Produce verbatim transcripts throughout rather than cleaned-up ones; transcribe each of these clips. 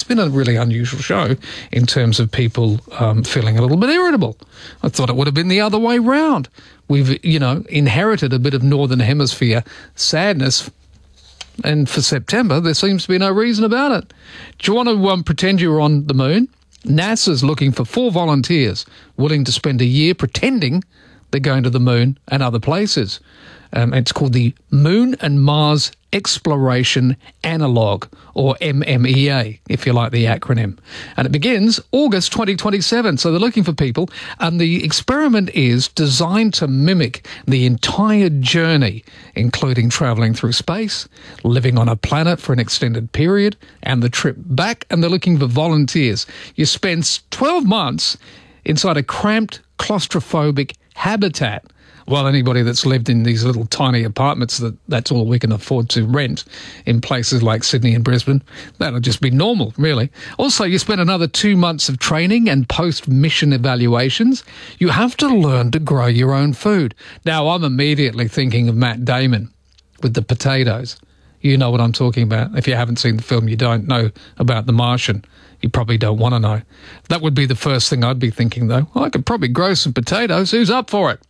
it's been a really unusual show in terms of people um, feeling a little bit irritable. I thought it would have been the other way round. We've, you know, inherited a bit of Northern Hemisphere sadness, and for September, there seems to be no reason about it. Do you want to um, pretend you're on the moon? NASA's looking for four volunteers willing to spend a year pretending they're going to the moon and other places. Um, it's called the Moon and Mars Exploration Analog, or M M E A, if you like the acronym. And it begins August twenty twenty-seven, so they're looking for people. And the experiment is designed to mimic the entire journey, including travelling through space, living on a planet for an extended period, and the trip back. And they're looking for volunteers. You spend twelve months inside a cramped, claustrophobic habitat. Well, anybody that's lived in these little tiny apartments, that that's all we can afford to rent in places like Sydney and Brisbane, that'll just be normal, really. Also, you spend another two months of training and post-mission evaluations. You have to learn to grow your own food. Now, I'm immediately thinking of Matt Damon with the potatoes. You know what I'm talking about. If you haven't seen the film, you don't know about The Martian. You probably don't want to know. That would be the first thing I'd be thinking, though. I could probably grow some potatoes. Who's up for it?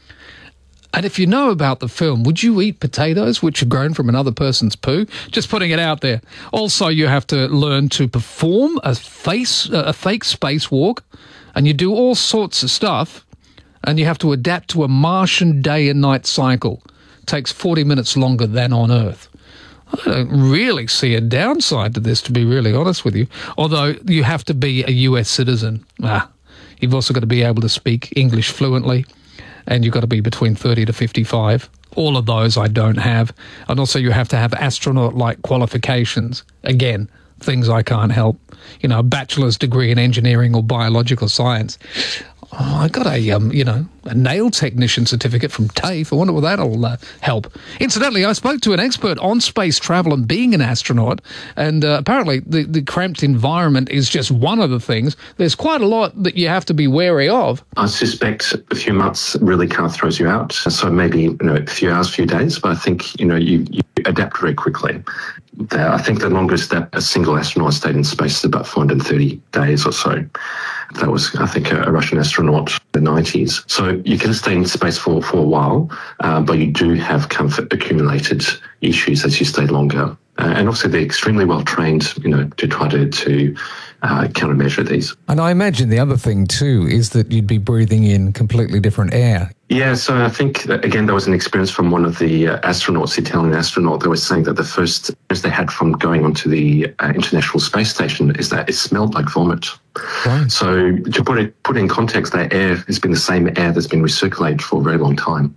And if you know about the film, would you eat potatoes which are grown from another person's poo? Just putting it out there. Also, you have to learn to perform a face, a fake spacewalk, and you do all sorts of stuff, and you have to adapt to a Martian day and night cycle. It takes forty minutes longer than on Earth. I don't really see a downside to this, to be really honest with you, although you have to be a U S citizen. Ah, you've also got to be able to speak English fluently, and you've got to be between thirty to fifty-five. All of those I don't have. And also you have to have astronaut-like qualifications. Again, things I can't help. You know, a bachelor's degree in engineering or biological science. Oh, I got a, um, you know, a nail technician certificate from TAFE. I wonder what that'll uh, help. Incidentally, I spoke to an expert on space travel and being an astronaut, and uh, apparently the, the cramped environment is just one of the things. There's quite a lot that you have to be wary of. I suspect a few months really kind of throws you out. So maybe, you know, a few hours, a few days, but I think, you know, you, you adapt very quickly. The, I think the longest that a single astronaut stayed in space is about four hundred thirty days or so. That was, I think, a, a Russian astronaut in the nineties. So you can stay in space for, for a while, uh, but you do have comfort accumulated issues as you stay longer. Uh, and also they're extremely well trained, you know, to try to, to uh, countermeasure these. And I imagine the other thing too is that you'd be breathing in completely different air. Yeah, so I think, again, there was an experience from one of the uh, astronauts, the Italian astronaut, that was saying that the first experience they had from going onto the uh, International Space Station is that it smelled like vomit. Right. So to put it put it in context, that air has been the same air that's been recirculated for a very long time.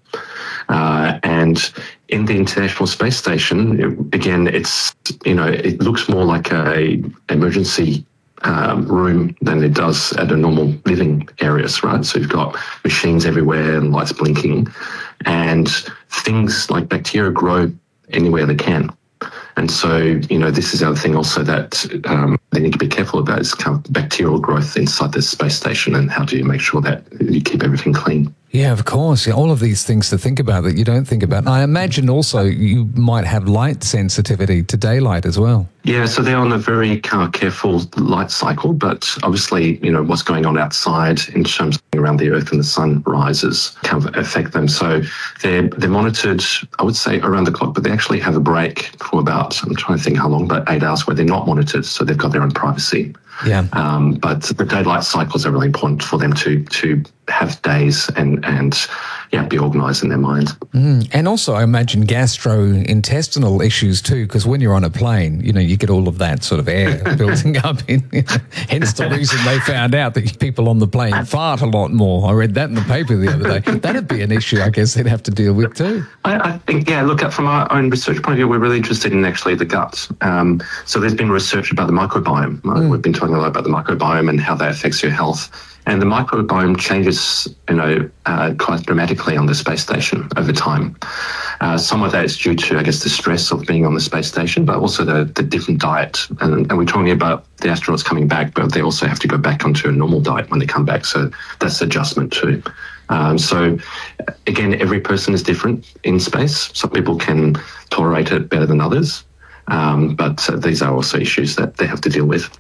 Uh, and in the International Space Station, it, again, it's, you know, it looks more like a emergency Um, room than it does at a normal living areas, right? So you've got machines everywhere and lights blinking, and things like bacteria grow anywhere they can. And so, you know, this is the other thing also that um, they need to be careful about is kind of bacterial growth inside the space station, and how do you make sure that you keep everything clean. Yeah, of course. Yeah, all of these things to think about that you don't think about. I imagine also you might have light sensitivity to daylight as well. Yeah, so they're on a very kind of careful light cycle, but obviously, you know, what's going on outside in terms of around the Earth and the sun rises kind of affect them. So they're they're monitored, I would say, around the clock, but they actually have a break for about, I'm trying to think how long, but eight hours where they're not monitored, so they've got their own privacy. Yeah. Um, but the daylight cycles are really important for them to to have days and and yeah, be organised in their mind. Mm. And also, I imagine gastrointestinal issues too, because when you're on a plane, you know, you get all of that sort of air building up. In, you know, hence the reason they found out that people on the plane fart a lot more. I read that in the paper the other day. That'd be an issue, I guess, they'd have to deal with too. I, I think, yeah, look, from our own research point of view, we're really interested in actually the gut. Um, so there's been research about the microbiome. Right? Mm. We've been talking a lot about the microbiome and how that affects your health. And the microbiome changes, you know, uh, quite dramatically on the space station over time. Uh, some of that is due to, I guess, the stress of being on the space station, but also the, the different diet. And, and we're talking about the astronauts coming back, but they also have to go back onto a normal diet when they come back. So that's adjustment too. Um, so, again, every person is different in space. Some people can tolerate it better than others. Um, but uh, these are also issues that they have to deal with.